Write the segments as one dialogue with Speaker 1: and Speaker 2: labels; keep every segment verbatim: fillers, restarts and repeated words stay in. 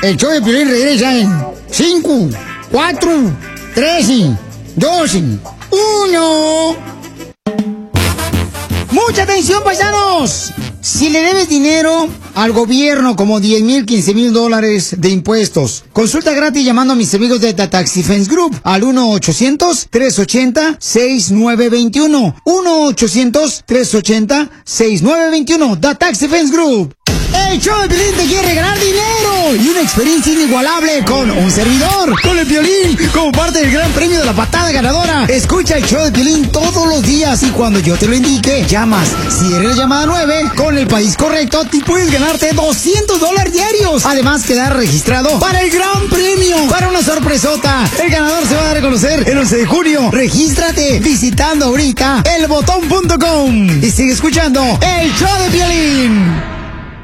Speaker 1: El show de Piolín regresa en cinco, cuatro, tres, dos, uno. ¡Mucha atención, paisanos! Si le debes dinero al gobierno, como diez mil, quince mil dólares de impuestos, consulta gratis llamando a mis amigos de The Tax Defense Group al uno ochocientos, tres ochenta, sesenta y nueve veintiuno. uno ochocientos, tres ochenta, sesenta y nueve veintiuno. The Tax Defense Group. El show de Piolín te quiere regalar dinero y una experiencia inigualable con un servidor, con el Piolín, como parte del gran premio de la patada ganadora. Escucha el show de Piolín todos los días y cuando yo te lo indique, llamas. Si eres llamada nueve, con el país correcto, te puedes ganarte doscientos dólares diarios. Además, quedar registrado para el gran premio, para una sorpresota. El ganador se va a reconocer el once de junio. Regístrate visitando ahorita el botón punto com y sigue escuchando el show de Piolín.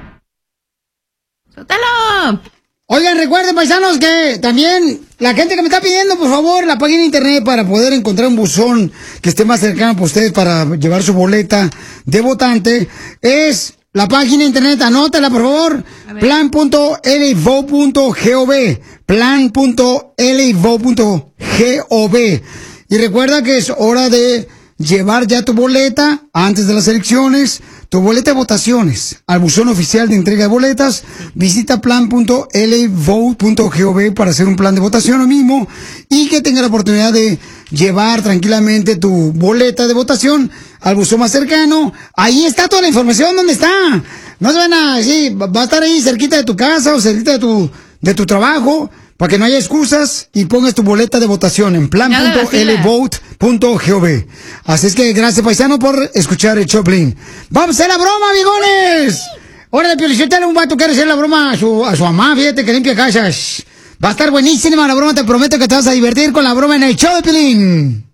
Speaker 2: ¡Suéltalo!
Speaker 1: Oigan, recuerden, paisanos, que también la gente que me está pidiendo, por favor, la página de internet para poder encontrar un buzón que esté más cercano para ustedes para llevar su boleta de votante, es la página de internet, anótala, por favor, plan punto l v o punto gov, plan punto l v o punto gov. Y recuerda que es hora de llevar ya tu boleta antes de las elecciones, tu boleta de votaciones al buzón oficial de entrega de boletas. Visita plan punto l v o punto gov para hacer un plan de votación lo mismo y que tenga la oportunidad de llevar tranquilamente tu boleta de votación al buzón más cercano. Ahí está toda la información, ¿dónde está? No se van a, sí, va a estar ahí cerquita de tu casa o cerquita de tu, de tu trabajo, para que no haya excusas y pongas tu boleta de votación en plan punto l vote punto gov. Así es que gracias, paisano, por escuchar el Choplin. ¡Vamos a hacer la broma, amigones! Ahora de Piolichotelo, un vato quiere hacer la broma a su, a su mamá, fíjate que limpia casas. Va a estar buenísima la broma, te prometo que te vas a divertir con la broma en el show de Piolín.